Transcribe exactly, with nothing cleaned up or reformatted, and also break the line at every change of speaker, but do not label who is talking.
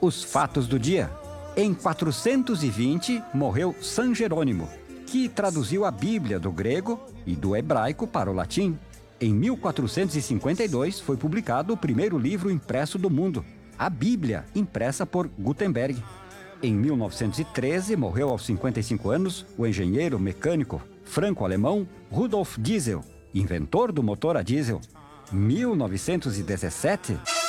Os fatos do dia. Em quatrocentos e vinte, morreu San Jerônimo, que traduziu a Bíblia do grego e do hebraico para o latim. Em mil quatrocentos e cinquenta e dois, foi publicado o primeiro livro impresso do mundo, a Bíblia, impressa por Gutenberg. Em mil novecentos e treze, morreu aos cinquenta e cinco anos o engenheiro mecânico franco-alemão Rudolf Diesel, inventor do motor a diesel. mil novecentos e dezessete...